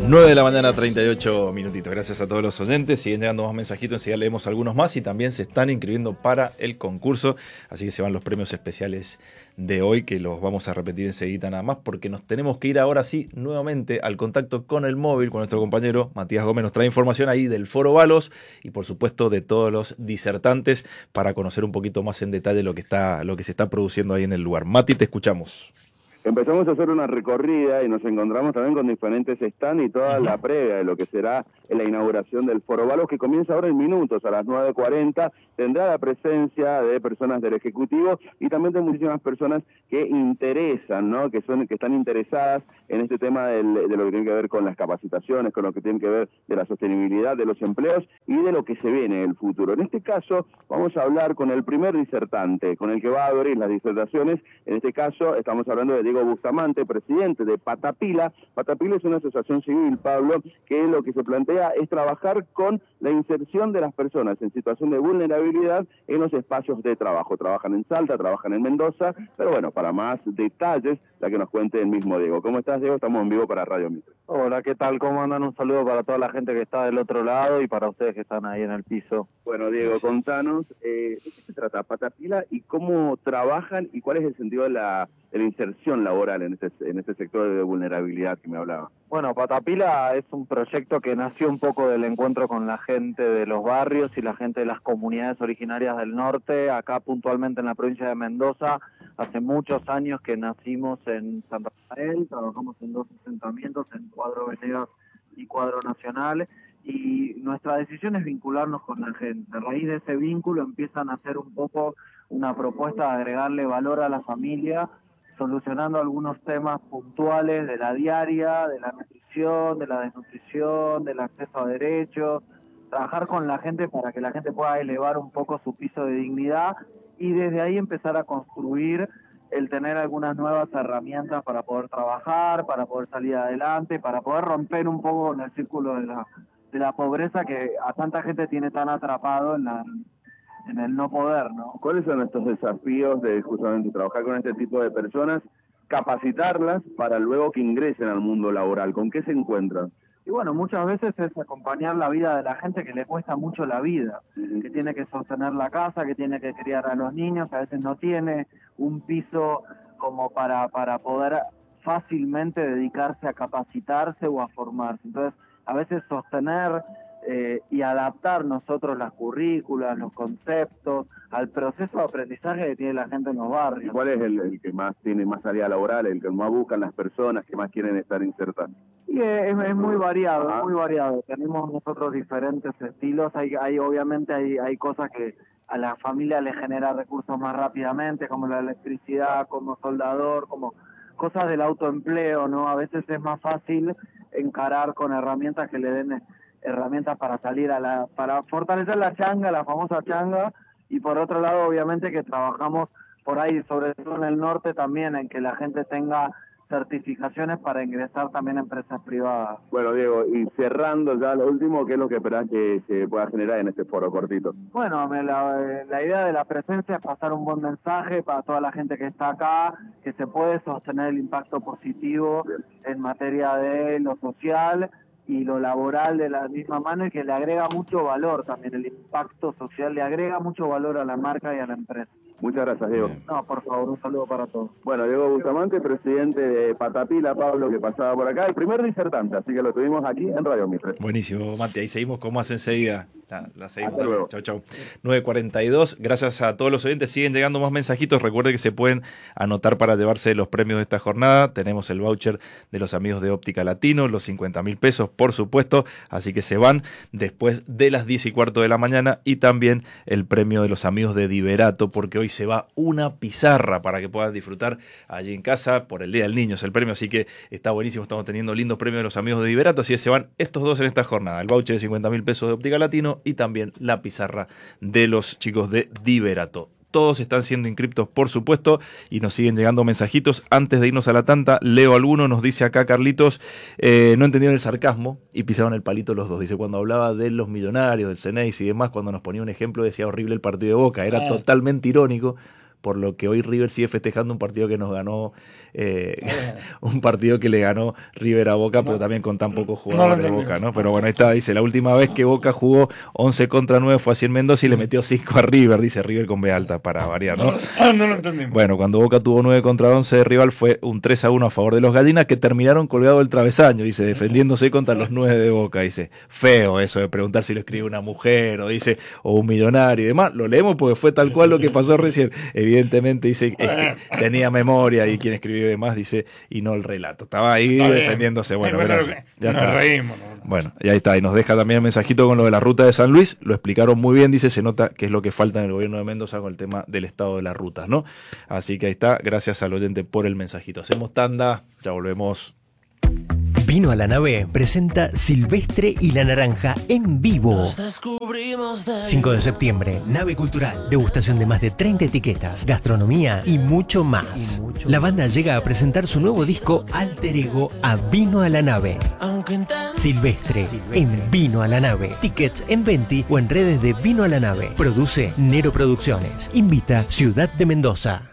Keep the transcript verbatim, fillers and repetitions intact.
nueve de la mañana, treinta y ocho minutitos. Gracias a todos los oyentes. Siguen llegando más mensajitos, enseguida leemos algunos más y también se están inscribiendo para el concurso. Así que se van los premios especiales de hoy, que los vamos a repetir enseguida nada más, porque nos tenemos que ir ahora sí nuevamente al contacto con el móvil, con nuestro compañero Matías Gómez. Nos trae información ahí del Foro Balos y por supuesto de todos los disertantes para conocer un poquito más en detalle lo que está, lo que se está produciendo ahí en el lugar. Mati, te escuchamos. Empezamos a hacer una recorrida y nos encontramos también con diferentes stands y toda la previa de lo que será la inauguración del Foro Balos, que comienza ahora en minutos, a las nueve cuarenta. Tendrá la presencia de personas del Ejecutivo y también de muchísimas personas que interesan, ¿no? que son que están interesadas en este tema del, de lo que tiene que ver con las capacitaciones, con lo que tiene que ver de la sostenibilidad de los empleos y de lo que se viene en el futuro. En este caso, vamos a hablar con el primer disertante, con el que va a abrir las disertaciones. En este caso, estamos hablando de Diego Bustamante, presidente de Patapila. Patapila es una asociación civil, Pablo, que lo que se plantea es trabajar con la inserción de las personas en situación de vulnerabilidad en los espacios de trabajo. Trabajan en Salta, trabajan en Mendoza, pero bueno, para más detalles, la que nos cuente el mismo Diego. ¿Cómo estás, Diego? Estamos en vivo para Radio Mitre. Hola, ¿qué tal? ¿Cómo andan? Un saludo para toda la gente que está del otro lado y para ustedes que están ahí en el piso. Bueno, Diego, Gracias. Contanos, eh, ¿de qué se trata Patapila y cómo trabajan y cuál es el sentido de la, de la inserción laboral en este, en este sector de vulnerabilidad que me hablaba? Bueno, Patapila es un proyecto que nació un poco del encuentro con la gente de los barrios y la gente de las comunidades originarias del norte, acá puntualmente en la provincia de Mendoza. Hace muchos años que nacimos en San Rafael, trabajamos en dos asentamientos, en Cuadro Venegas y Cuadro Nacional, y nuestra decisión es vincularnos con la gente. A raíz de ese vínculo empiezan a hacer un poco una propuesta de agregarle valor a la familia, solucionando algunos temas puntuales de la diaria, de la nutrición, de la desnutrición, del acceso a derechos, trabajar con la gente para que la gente pueda elevar un poco su piso de dignidad y desde ahí empezar a construir el tener algunas nuevas herramientas para poder trabajar, para poder salir adelante, para poder romper un poco en el círculo de la, de la pobreza que a tanta gente tiene tan atrapado en la... en el no poder, ¿no? ¿Cuáles son estos desafíos de justamente trabajar con este tipo de personas, capacitarlas para luego que ingresen al mundo laboral? ¿Con qué se encuentran? Y bueno, muchas veces es acompañar la vida de la gente que le cuesta mucho la vida, uh-huh. que tiene que sostener la casa, que tiene que criar a los niños, a veces no tiene un piso como para, para poder fácilmente dedicarse a capacitarse o a formarse. Entonces, a veces sostener Eh, y adaptar nosotros las currículas, los conceptos, al proceso de aprendizaje que tiene la gente en los barrios. ¿Cuál es el, el que más tiene más salida laboral, el que más buscan las personas, que más quieren estar insertadas? Y es, es muy variado, es muy variado. Tenemos nosotros diferentes estilos. Hay, hay obviamente hay, hay cosas que a la familia le genera recursos más rápidamente, como la electricidad, como soldador, como cosas del autoempleo, ¿no? A veces es más fácil encarar con herramientas que le den herramientas para salir a la, para fortalecer la changa, la famosa changa, y por otro lado obviamente que trabajamos por ahí, sobre todo en el norte también, en que la gente tenga certificaciones para ingresar también a empresas privadas. Bueno, Diego, y cerrando ya lo último, ¿qué es lo que esperás que se pueda generar en este foro cortito? Bueno, me la, la idea de la presencia es pasar un buen mensaje para toda la gente que está acá, que se puede sostener el impacto positivo Bien. en materia de lo social y lo laboral de la misma mano, y que le agrega mucho valor también, el impacto social le agrega mucho valor a la marca y a la empresa. Muchas gracias, Diego. No, por favor, un saludo para todos. Bueno, Diego Bustamante, presidente de Patapila, Pablo, que pasaba por acá, el primer disertante, así que lo tuvimos aquí en Radio Mitre. Buenísimo, Mati, ahí seguimos con más enseguida. La, la seguimos. Hasta luego. Chau, chau. nueve cuarenta y dos, gracias a todos los oyentes, siguen llegando más mensajitos, recuerden que se pueden anotar para llevarse los premios de esta jornada, tenemos el voucher de los amigos de Óptica Latino, los cincuenta mil pesos, por supuesto, así que se van después de las diez y cuarto de la mañana, y también el premio de los amigos de Diverato, porque hoy se va una pizarra para que puedan disfrutar allí en casa por el Día del Niño, es el premio, así que está buenísimo, estamos teniendo lindos premios de los amigos de Diverato, así que se van estos dos en esta jornada, el voucher de cincuenta mil pesos de Óptica Latino y también la pizarra de los chicos de Diverato. Todos están siendo inscriptos, por supuesto, y nos siguen llegando mensajitos. Antes de irnos a la tanta, leo alguno, nos dice acá Carlitos, eh, no entendieron el sarcasmo y pisaron el palito los dos. Dice, cuando hablaba de los millonarios, del Ceneice y demás, cuando nos ponía un ejemplo, decía horrible el partido de Boca. Era ah. totalmente irónico, por lo que hoy River sigue festejando un partido que nos ganó, eh, un partido que le ganó River a Boca, no, pero también con tan pocos jugadores no de Boca, ¿no? Pero bueno, ahí está, dice, la última vez que Boca jugó once contra nueve fue así en Mendoza y le metió cinco a River, dice River con B alta para variar, ¿no? Ah, no lo entendimos. Bueno, cuando Boca tuvo nueve contra once de rival fue un tres a uno a favor de los Gallinas, que terminaron colgado del travesaño, dice, defendiéndose contra los nueve de Boca, dice, feo eso de preguntar si lo escribe una mujer o dice, o un millonario y demás, lo leemos porque fue tal cual lo que pasó recién, evidentemente dice, es que tenía memoria y quien escribió demás dice, y no el relato, estaba ahí está defendiéndose, bien. Bueno, bueno gracias. Ya nos está. Reímos. ¿No? Bueno, y ahí está, y nos deja también el mensajito con lo de la ruta de San Luis, lo explicaron muy bien, dice, se nota que es lo que falta en el gobierno de Mendoza con el tema del estado de las rutas, ¿no? Así que ahí está, gracias al oyente por el mensajito. Hacemos tanda, ya volvemos. Vino a la Nave presenta Silvestre y la Naranja en vivo. cinco de septiembre, Nave Cultural. Degustación de más de treinta etiquetas, gastronomía y mucho más. Y mucho la banda más. Llega a presentar su nuevo disco Alter Ego a Vino a la Nave. Silvestre, Silvestre en Vino a la Nave. Tickets en Venti o en redes de Vino a la Nave. Produce Nero Producciones. Invita Ciudad de Mendoza.